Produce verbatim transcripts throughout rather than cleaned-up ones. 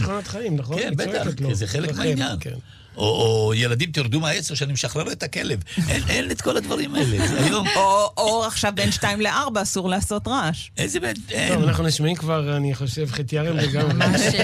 משכונת חיים, נכון? כן, בטח, כי זה חלק מהעניין. או ילדים תרדו מהעץ, או שאני משחרר את הכלב. אין את כל הדברים האלה. או עכשיו בין שתיים לארבע אסור לעשות רעש. איזה בין... טוב, אנחנו נשמעים כבר, אני חושב, חתיארם וגם...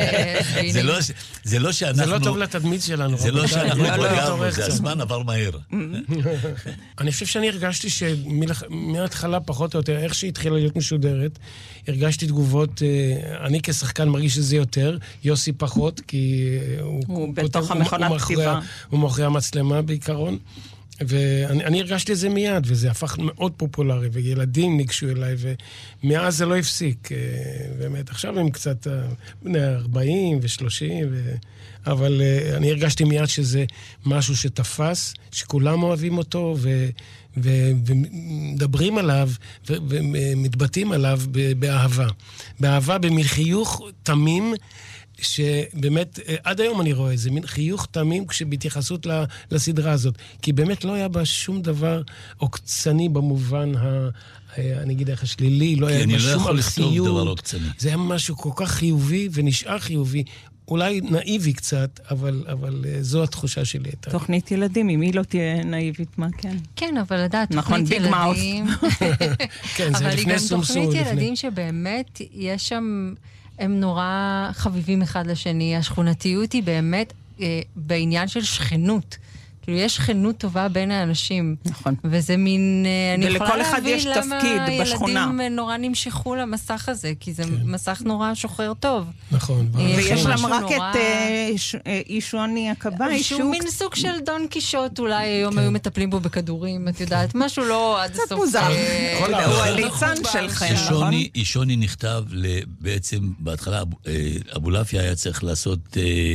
זה לא שאנחנו... זה לא טוב לתדמית שלנו. זה לא שאנחנו פגרנו, זה הזמן עבר מהר. אני חושב שאני הרגשתי שמההתחלה פחות או יותר, איך שהתחילה להיות משודרת, הרגשתי תגובות, אני כשחקן מרגיש שזה יותר, יוסי פחות, כי הוא בתוך המכונת כתיבה. הוא מאחורי המצלמה בעיקרון, ואני הרגשתי את זה מיד, וזה הפך מאוד פופולרי, וילדים ניגשו אליי, ומאז זה לא הפסיק. באמת, עכשיו הם קצת בני ארבעים ושלושים, אבל אני הרגשתי מיד שזה משהו שתפס, שכולם אוהבים אותו, ו... ומדברים עליו ומתבטאים עליו באהבה. באהבה, במחיוך תמים, שבאמת, עד היום אני רואה את זה, מין חיוך תמים כשבהתייחסות לסדרה הזאת. כי באמת לא היה בה שום דבר עוקצני במובן ה... אני אגיד איך השלילי, לא היה בה שום ארכסיות. זה היה משהו כל כך חיובי ונשאר חיובי. אולי נאיבי קצת, אבל, אבל זו התחושה שלי. תוכנית ילדים, אם היא לא תהיה נאיבית, מה כן? כן, אבל לדעת, נכון, תוכנית ילדים... כן, זה לפני סומסום. אבל היא גם תוכנית ילדים שבאמת יש שם, הם נורא חביבים אחד לשני. השכונתיות היא באמת אה, בעניין של שכנות. כאילו, יש שכנות טובה בין האנשים. נכון. וזה מין... אני יכולה להבין למה בשכונה. ילדים נורא נמשכו למסך הזה, כי זה מסך נורא שוחר טוב. נכון. ויש להם רק את אישוני הכבאי, שהוא מין סוג של דון קישוט, אולי היום היו מטפלים בו בכדורים, את יודעת, משהו לא עד הסוף. קצת מוזר. הוא הליצן שלכם, נכון? אישוני נכתב בעצם, בהתחלה, אבולעפיה היה צריך לעשות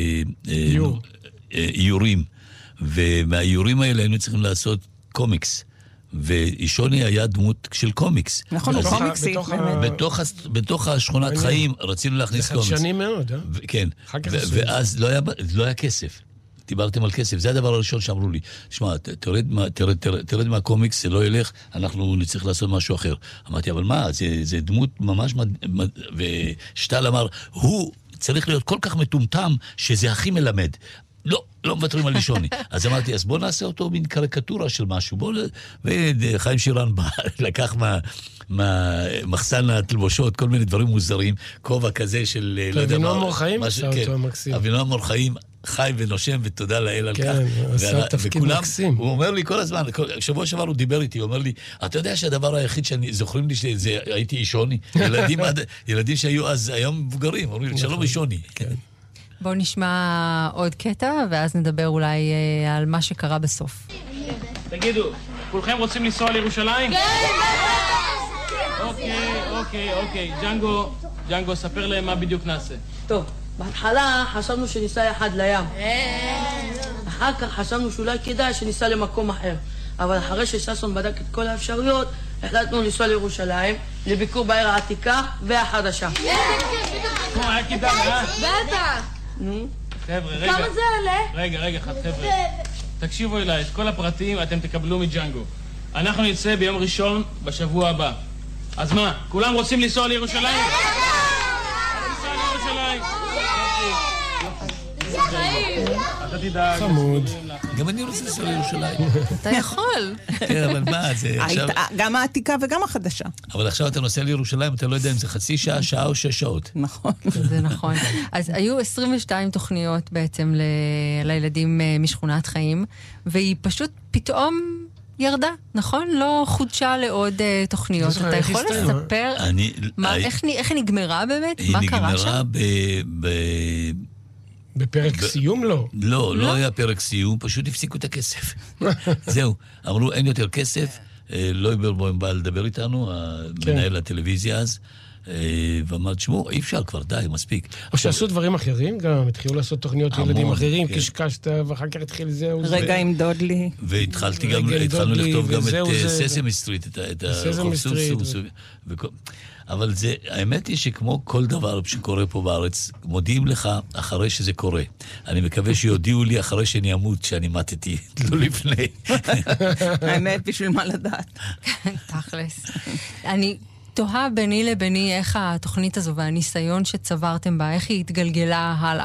איורים. ומהאיורים האלה היינו צריכים לעשות קומיקס. ואישוני היה דמות של קומיקס. נכון, קומיקסי. בתוך השכונת חיים רצינו להכניס קומיקס. זה חדשני מאוד, אה? כן. ואז לא היה כסף. דיברתם על כסף. זה הדבר הראשון שאמרו לי. שמע, תרד מהקומיקס, זה לא ילך, אנחנו נצטרך לעשות משהו אחר. אמרתי, אבל מה? זה דמות ממש... ושטל אמר, הוא צריך להיות כל כך מטומטם שזה הכי מלמד. לא, לא מוותרים על אישוני. אז אמרתי, אז בוא נעשה אותו מין קריקטורה של משהו. בוא... וחיים שירן בא, לקח מה... מהמחסן התלבושות, כל מיני דברים מוזרים, כובע כזה של... אבינועם מור חיים עשה אותו המקסים. אבינועם מור חיים חי ונושם, ותודה לאל על כך. כן, עשה תפקיד מקסים. הוא אומר לי כל הזמן, שבוע שעבר הוא דיבר איתי, הוא אומר לי, אתה יודע שהדבר היחיד שאני, זוכרים לי שזה הייתי אישוני, ילדים שהיו אז היום מבוגרים, אומרים לי, שלום אישוני. בואו נשמע עוד קטע, ואז נדבר אולי על מה שקרה בסוף. תגידו, כולכם רוצים לנסוע לירושלים? כן! אוקיי, אוקיי, אוקיי. ג'נגו, ג'נגו, ספר להם מה בדיוק נעשה. טוב, בהתחלה חשבנו שניסע אחד לים. אחר כך חשבנו שאולי כדאי שניסע למקום אחר. אבל אחרי שששון בדק את כל האפשרויות, החלטנו לנסוע לירושלים, לביקור בעיר העתיקה והחדשה. נו, היה כדאי, אה? בטח! נו, חבר'ה, רגע. כמה זה עולה? רגע, רגע, חבר'ה. תקשיבו אליי, את כל הפרטים אתם תקבלו מג'נגו. אנחנו נצא ביום ראשון בשבוע הבא. אז מה, כולם רוצים לנסוע לירושלים? לנסוע לירושלים. אתה תדאג. חמוד. גם אני רוצה לנסוע לירושלים. אתה יכול. כן, אבל מה, זה עכשיו... גם העתיקה וגם החדשה. אבל עכשיו אתה נוסע לירושלים, אתה לא יודע אם זה חצי שעה, שעה או שש שעות. נכון. זה נכון. אז היו עשרים ושתיים תוכניות בעצם לילדים משכונת חיים, והיא פשוט פתאום... ירדה, נכון? לא חודשה לעוד uh, תוכניות. אתה יכול לספר אני, מה, I... איך, איך היא נגמרה באמת? היא מה קרה שם? היא נגמרה ב... ב... בפרק ב... סיום לא? לא, לא, לא היה פרק סיום, פשוט הפסיקו את הכסף. זהו, אמרו אין יותר כסף, לא יברבוים בא לדבר איתנו, מנהל הטלוויזיה אז, ואמר, תשמעו, אי אפשר כבר, די, מספיק. או שעשו דברים אחרים גם, התחילו לעשות תוכניות ילדים אחרים, קשקשת, ואחר כך התחיל זהו. רגע עם דודלי. והתחלתי גם, התחלנו לכתוב גם את ססמי סטריט, את הרחוב סומסום. אבל זה, האמת היא שכמו כל דבר שקורה פה בארץ, מודיעים לך אחרי שזה קורה. אני מקווה שיודיעו לי אחרי שאני אמות, שאני מתתי, לא לפני. האמת, בשביל מה לדעת. תכלס. אני... תוהה ביני לביני איך התוכנית הזו והניסיון שצברתם בה, איך היא התגלגלה הלאה.